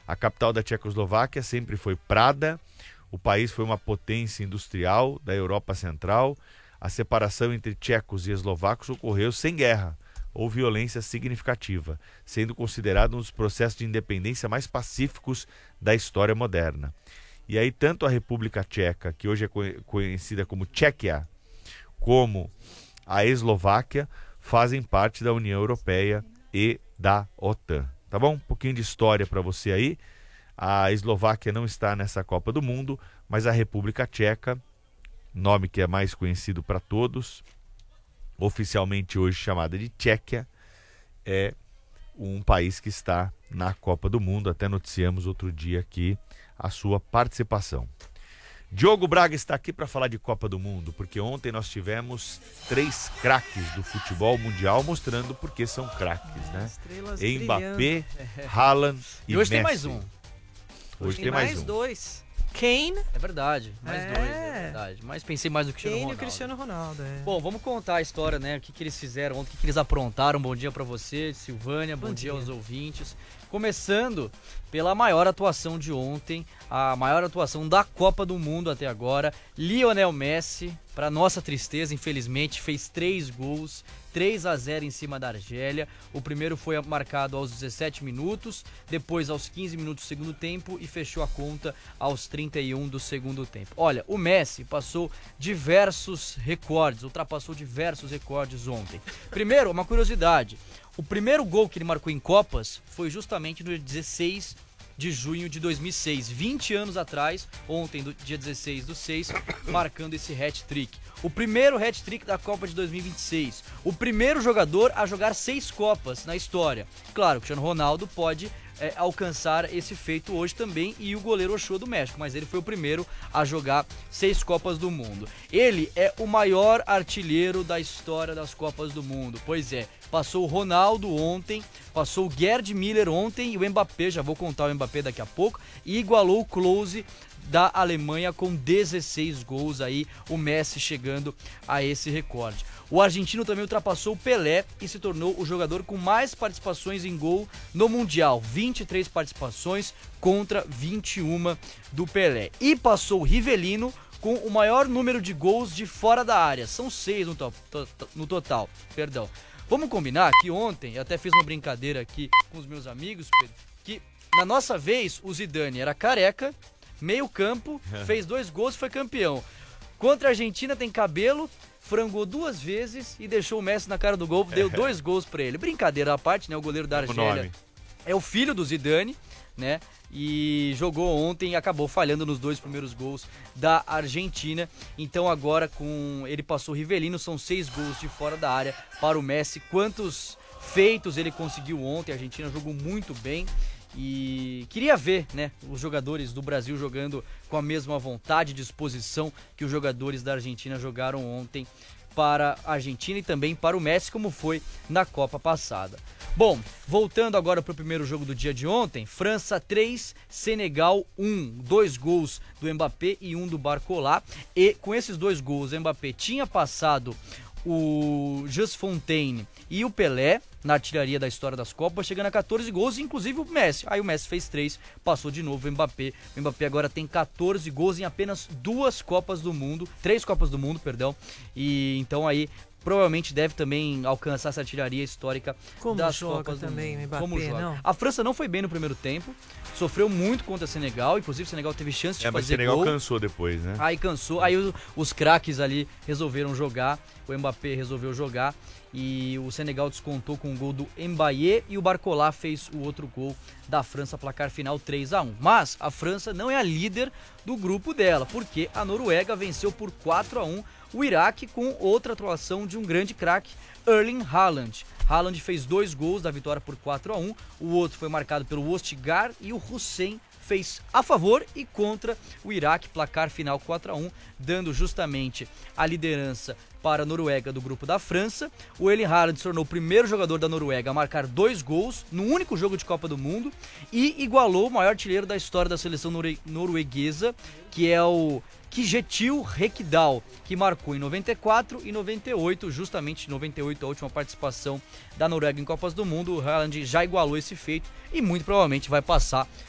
A capital da Tchecoslováquia sempre foi Prada. O país foi uma potência industrial da Europa Central. A separação entre tchecos e eslovacos ocorreu sem guerra ou violência significativa, sendo considerado um dos processos de independência mais pacíficos da história moderna. E aí tanto a República Tcheca, que hoje é conhecida como Tchequia, como a Eslováquia fazem parte da União Europeia e da OTAN. Tá bom? Um pouquinho de história para você aí. A Eslováquia não está nessa Copa do Mundo, mas a República Tcheca, nome que é mais conhecido para todos, oficialmente hoje chamada de Tchequia, é um país que está na Copa do Mundo. Até noticiamos outro dia aqui a sua participação. Diogo Braga está aqui para falar de Copa do Mundo, porque ontem nós tivemos 3 craques do futebol mundial mostrando porque são craques, né? Mbappé, Haaland e hoje Messi. Tem mais um. Hoje tem mais um. 2. Kane. É verdade, mais 2, é verdade. Mas pensei mais no Cristiano Ronaldo. Kane e o Cristiano Ronaldo, Bom, vamos contar a história, né? O que eles fizeram ontem, o que eles aprontaram. Bom dia pra você, Silvânia, bom dia aos ouvintes. Começando pela maior atuação de ontem, a maior atuação da Copa do Mundo até agora. Lionel Messi, para nossa tristeza, infelizmente, fez 3 gols, 3-0 em cima da Argélia. O primeiro foi marcado aos 17 minutos, depois aos 15 minutos do segundo tempo e fechou a conta aos 31 do segundo tempo. Olha, o Messi passou diversos recordes, ultrapassou diversos recordes ontem. Primeiro, uma curiosidade. O primeiro gol que ele marcou em Copas foi justamente no dia 16 de junho de 2006, 20 anos atrás, ontem, do dia 16 do 6, marcando esse hat-trick. O primeiro hat-trick da Copa de 2026. O primeiro jogador a jogar 6 Copas na história. Claro, o Cristiano Ronaldo pode alcançar esse feito hoje também, e o goleiro Ochoa do México, mas ele foi o primeiro a jogar 6 Copas do Mundo. Ele é o maior artilheiro da história das Copas do Mundo, pois é, passou o Ronaldo ontem, passou o Gerd Müller ontem e o Mbappé, já vou contar o Mbappé daqui a pouco, e igualou o Klose da Alemanha com 16 gols aí, o Messi chegando a esse recorde. O argentino também ultrapassou o Pelé e se tornou o jogador com mais participações em gol no Mundial, 23 participações contra 21 do Pelé. E passou o Rivelino com o maior número de gols de fora da área, são 6 no total, perdão. Vamos combinar que ontem, eu até fiz uma brincadeira aqui com os meus amigos, Pedro, que na nossa vez o Zidane era careca, meio campo, fez 2 gols e foi campeão. Contra a Argentina tem cabelo, frangou 2 vezes e deixou o Messi na cara do gol, deu 2 gols pra ele. Brincadeira à parte, né? O goleiro da Argélia é o filho do Zidane, né? E jogou ontem e acabou falhando nos 2 primeiros gols da Argentina. Então agora ele passou o Rivelino, são 6 gols de fora da área para o Messi. Quantos feitos ele conseguiu ontem, a Argentina jogou muito bem. E queria ver, né, os jogadores do Brasil jogando com a mesma vontade e disposição que os jogadores da Argentina jogaram ontem para a Argentina e também para o Messi, como foi na Copa passada. Bom, voltando agora para o primeiro jogo do dia de ontem, França 3, Senegal 1, 2 gols do Mbappé e 1 do Barcola, e com esses 2 gols o Mbappé tinha passado o Just Fontaine e o Pelé na artilharia da história das Copas, chegando a 14 gols, inclusive o Messi. Aí o Messi fez 3, passou de novo o Mbappé. O Mbappé agora tem 14 gols em apenas 2 Copas do Mundo, 3 Copas do Mundo, perdão. E então aí provavelmente deve também alcançar essa artilharia histórica das Copas do também, Mundo. Mbappé, Como joga. não? A França não foi bem no primeiro tempo, sofreu muito contra o Senegal, inclusive o Senegal teve chance de mas o fazer Senegal gol. cansou depois, né? Aí cansou, aí os craques ali resolveram jogar, o Mbappé resolveu jogar e o Senegal descontou com o gol do Mbaye e o Barcola fez o outro gol da França, placar final 3-1. Mas a França não é a líder do grupo dela, porque a Noruega venceu por 4-1 o Iraque com outra atuação de um grande craque, Erling Haaland. Haaland fez 2 gols da vitória por 4-1, o outro foi marcado pelo Ostigar e o Hussein fez a favor e contra o Iraque, placar final 4-1, dando justamente a liderança para a Noruega do grupo da França. O Erling Haaland se tornou o primeiro jogador da Noruega a marcar 2 gols no único jogo de Copa do Mundo e igualou o maior artilheiro da história da seleção norueguesa, que é o Kjetil Rekdal, que marcou em 94 e 98, justamente em 98, a última participação da Noruega em Copas do Mundo. O Haaland já igualou esse feito e muito provavelmente vai passar